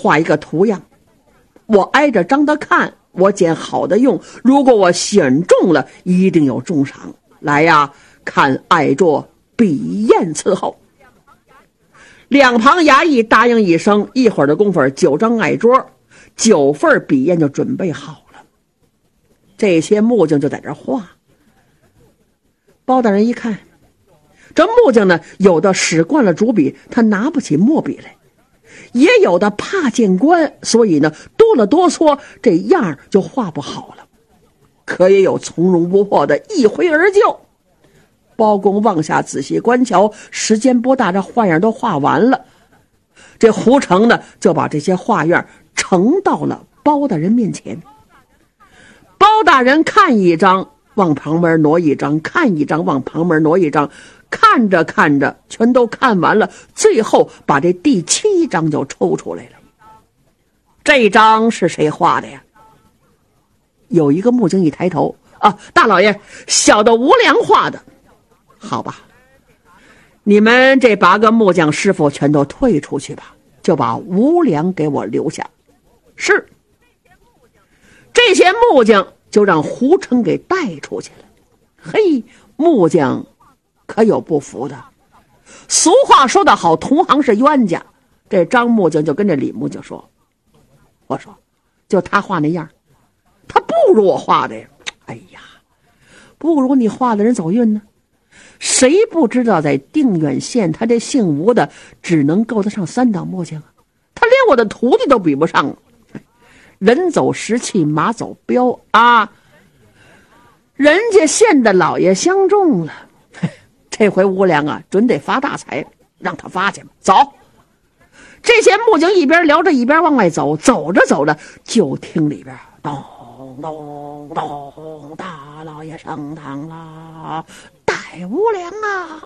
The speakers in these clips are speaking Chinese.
画一个图样，我挨着章的看，我捡好的用，如果我选中了，一定有重赏。来呀，看爱桌笔砚伺候。两旁衙役答应一声，一会儿的功夫，9张矮桌，9份笔砚就准备好了。这些木匠就在这画。包大人一看，这木匠呢，有的使惯了竹笔，他拿不起墨笔来，也有的怕见官，所以呢哆了哆嗦，这样就画不好了。可也有从容不迫的一挥而就。包公往下仔细观瞧，时间不大，这画样都画完了。这胡成呢，就把这些画样呈到了包大人面前。包大人看一张，往旁边挪一张，看一张，往旁边挪一张，看着看着，全都看完了，最后把这第7张就抽出来了。这张是谁画的呀？有一个木匠一抬头，啊，大老爷，小的无良画的。好吧，你们这8个木匠师傅全都退出去吧，就把无良给我留下。是。这些木匠就让胡成给带出去了。嘿，木匠可有不服的。俗话说得好，同行是冤家。这张木匠就跟这李木匠说，我说就他画那样，他不如我画的呀。哎呀，不如你画的人走运呢。谁不知道在定远县，他这姓吴的只能够得上3等木匠啊，他连我的徒弟都比不上。人走石器，马走镖啊，人家县的老爷相中了，这回无良啊准得发大财，让他发去吧。走。这些木匠一边聊着一边往外走，走着走着，就听里边咚咚咚，大老爷上堂了，带无良啊。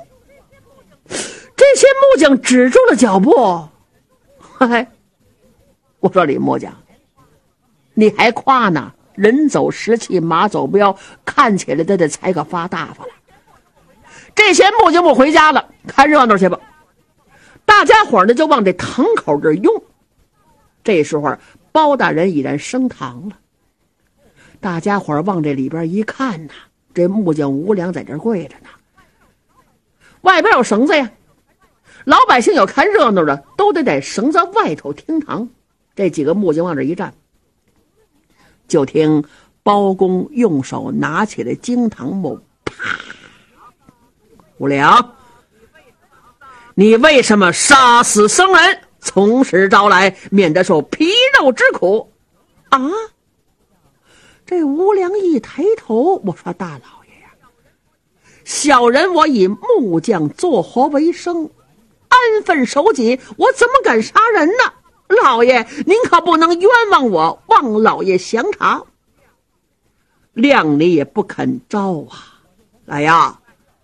这些木匠止住了脚步。嘿，我说李木匠，你还夸呢？人走石器，马走镖，看起来这才可发大发了。这些木匠不回家了，看热闹去吧。大家伙呢就往这堂口这拥。这时候包大人已然升堂了。大家伙往这里边一看呐，这木匠无良在这跪着呢。外边有绳子呀，老百姓有看热闹的，都得在绳子外头听堂。这几个木匠往这一站，就听包公用手拿起了惊堂木，啪！无良，你为什么杀死僧人，从实招来，免得受皮肉之苦啊？这无良一抬头，我说大老爷呀，小人我以木匠做活为生，安分守己，我怎么敢杀人呢？老爷您可不能冤枉我，望老爷详查。谅你也不肯招啊。来呀，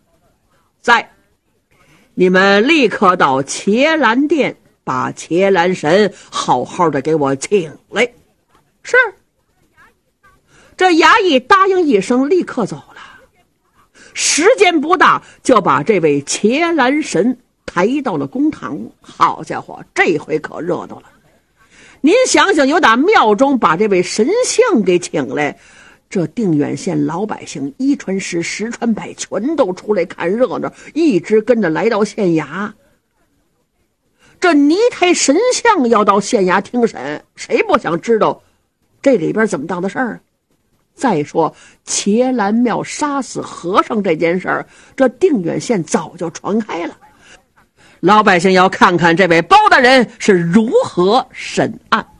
你们立刻到伽蓝殿，把伽蓝神好好的给我请来。是。这衙役答应一声，立刻走了。时间不大，就把这位伽蓝神抬到了公堂。好家伙，这回可热闹了。您想想，有打庙中把这位神像给请来，这定远县老百姓1传10，10传100，全都出来看热闹，一直跟着来到县衙。这泥胎神像要到县衙听审，谁不想知道这里边怎么当的事儿？再说伽蓝庙杀死和尚这件事儿，这定远县早就传开了，老百姓要看看这位包大人是如何审案。